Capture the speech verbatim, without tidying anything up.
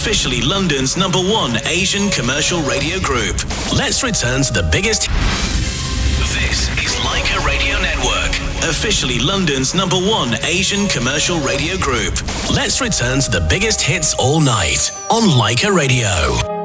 officially London's number one Asian commercial radio group. Let's return to the biggest... This is Leica Radio Network, officially London's number one Asian commercial radio group. Let's return to the biggest hits all night on Leica Radio.